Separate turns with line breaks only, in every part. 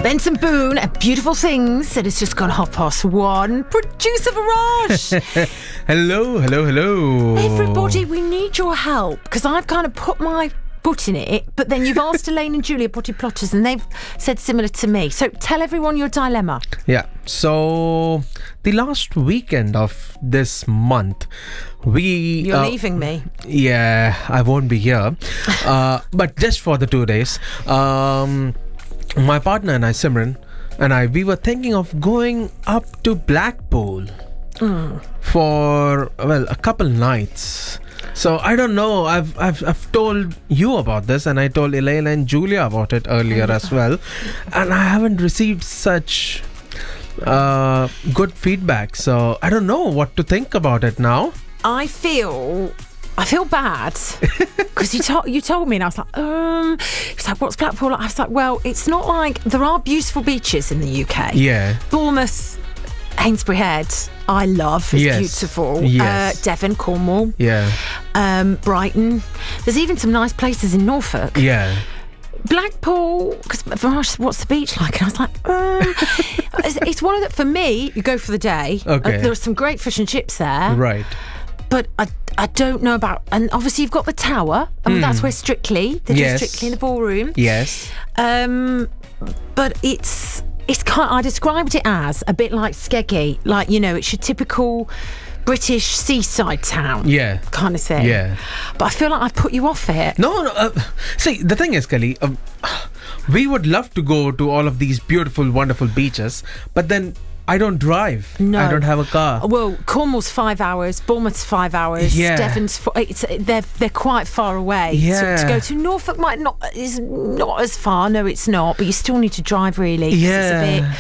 Benson Boone at Beautiful Things. It has just gone 1:30. Producer Viraj.
Hello.
Everybody, we need your help because I've kind of put my foot in it, but then you've asked Elaine and Julia, Potty Plotters, and they've said similar to me. So tell everyone your dilemma.
Yeah, so the last weekend of this month,
You're leaving me.
Yeah, I won't be here. But just for the 2 days, my partner and I, Simran, we were thinking of going up to Blackpool for, a couple nights. So I don't know. I've told you about this, and I told Elaine and Julia about it earlier as well, and I haven't received such good feedback. So I don't know what to think about it now.
I feel bad because you told me, and I was like, he's like, what's Blackpool? I was like, well, it's not like there are beautiful beaches in the UK.
Yeah,
Bournemouth, Hainsbury Head, I love. It's beautiful.
Yes.
Devon, Cornwall.
Yeah.
Brighton. There's even some nice places in Norfolk.
Yeah.
Blackpool, because Viraj, what's the beach like? And I was like, it's one of the, for me, you go for the day.
Okay.
There are some great fish and chips there.
Right.
But I don't know about, and obviously you've got the Tower, and that's where Strictly, they do Strictly in the ballroom.
Yes.
But it's kind. I described it as a bit like Skeggy, like, you know, it's your typical British seaside town, kind of thing.
Yeah.
But I feel like I've put you off it.
No. See, the thing is, Kelly, we would love to go to all of these beautiful, wonderful beaches, but then I don't drive.
No.
I don't have a car.
Well, Cornwall's 5 hours, Bournemouth's 5 hours,
Yeah.
Devon's they're quite far away.
Yeah.
To go to Norfolk is not as far. No, it's not. But you still need to drive, really. 'Cause
Yeah.
it's a bit.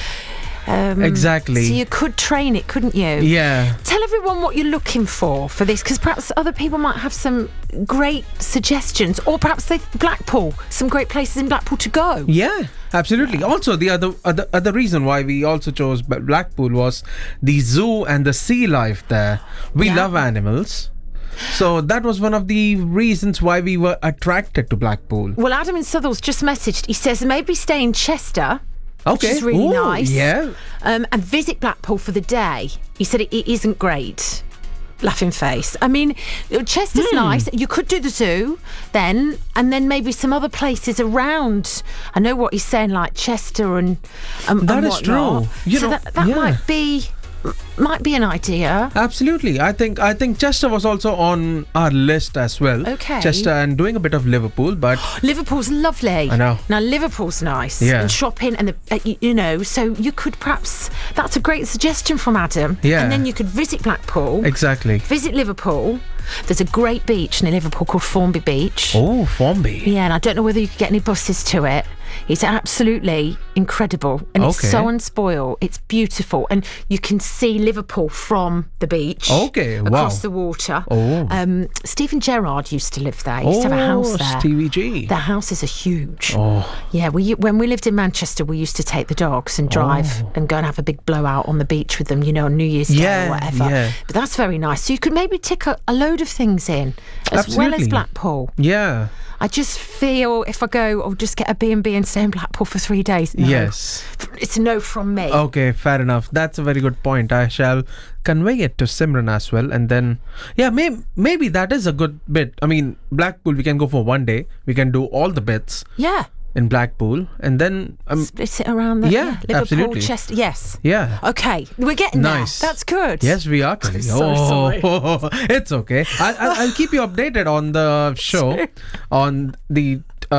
Exactly.
So you could train it, couldn't you?
Yeah.
Tell everyone what you're looking for this, because perhaps other people might have some great suggestions, or perhaps Blackpool, some great places in Blackpool to go.
Yeah, absolutely. Also, the other reason why we also chose Blackpool was the zoo and the sea life there. We love animals. So that was one of the reasons why we were attracted to Blackpool.
Well, Adam in Southall's just messaged. He says maybe stay in Chester.
Okay.
Which is really nice.
Yeah.
And visit Blackpool for the day. He said it isn't great. Laughing face. I mean, Chester's nice. You could do the zoo then, and then maybe some other places around. I know what he's saying, like Chester and
that is
whatnot.
true.
So that might be an idea.
Absolutely. I think Chester was also on our list as well.
Okay.
Chester and doing a bit of Liverpool, but
Liverpool's lovely.
I know.
Now Liverpool's nice.
Yeah.
And shopping and so you could perhaps, that's a great suggestion from Adam.
Yeah.
And then you could visit Blackpool.
Exactly.
Visit Liverpool. There's a great beach near Liverpool called Formby Beach.
Oh, Formby.
Yeah, and I don't know whether you could get any buses to it. It's absolutely incredible, and it's so unspoiled. It's beautiful, and you can see Liverpool from the beach.
Okay,
across the water.
Oh.
Stephen Gerrard used to live there. He used to have a house there.
Stevie G.
Their houses are huge.
Oh.
Yeah, when we lived in Manchester, we used to take the dogs and drive and go and have a big blowout on the beach with them, on New Year's Day or whatever.
Yeah.
But that's very nice. So you could maybe tick a load of things in, as well as Blackpool.
Yeah.
I just feel if I go, I'll just get a B&B and stay in Blackpool for 3 days. No.
Yes.
It's a no from me.
Okay, fair enough. That's a very good point. I shall convey it to Simran as well. And then, maybe that is a good bit. I mean, Blackpool, we can go for 1 day. We can do all the bits.
Yeah.
In Blackpool. And then...
split it around there.
Yeah,
Liverpool,
absolutely.
Chester. Yes.
Yeah.
Okay. We're getting
nice.
there. That's good.
Yes, we are. Kelly.
Sorry.
It's okay. I'll keep you updated on the show on the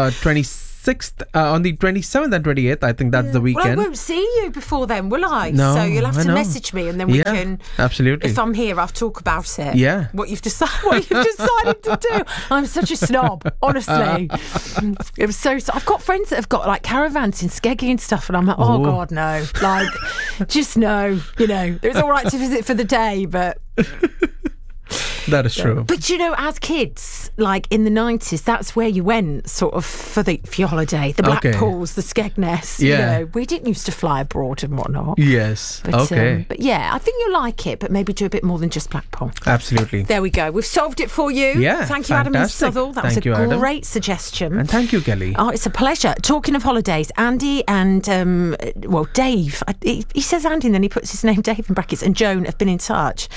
26th, on the 27th and 28th. I think that's the weekend.
Well, I won't see you before then, will I?
No,
so you'll have
I
to
know.
message me, and then we can.
Absolutely.
If I'm here, I'll talk about it.
Yeah.
What you've decided to do. I'm such a snob, honestly. It was so. I've got friends that have got like caravans in Skeggy and stuff, and I'm like, oh God, no. Like, just no. It's all right to visit for the day, but.
That is true.
But you know, as kids, like in the 90s, that's where you went sort of for your holiday. The Blackpools, the Skegness.
Yeah.
You know, we didn't used to fly abroad and whatnot.
Yes.
But, but yeah, I think you'll like it, but maybe do a bit more than just Blackpool.
Absolutely.
There we go. We've solved it for you.
Yeah.
Thank you, Adam and
Fantastic.
Southall. That
Thank
was
you,
a
Adam.
great suggestion.
And thank you, Kelly.
Oh, it's a pleasure. Talking of holidays, Andy and, Dave. He says Andy and then he puts his name Dave in brackets, and Joan have been in touch.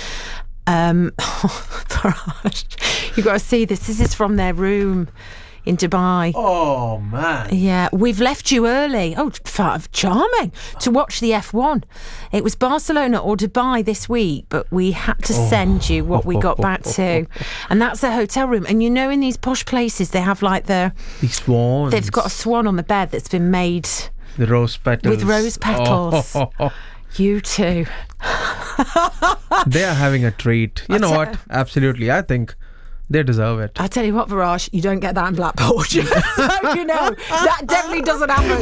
Faraj, you've got to see this. This is from their room in Dubai.
Oh, man.
Yeah, we've left you early. Oh, charming. To watch the F1. It was Barcelona or Dubai this week, but we had to send you what we got back to. And that's a hotel room. And you know, in these posh places, they have like
these swans.
They've got a swan on the bed that's been made...
The rose petals.
With rose petals. You too.
They are having a treat. You know what? Absolutely. I think they deserve it.
I tell you what, Faraj, you don't get that in Blackpool. So you know, that definitely doesn't happen.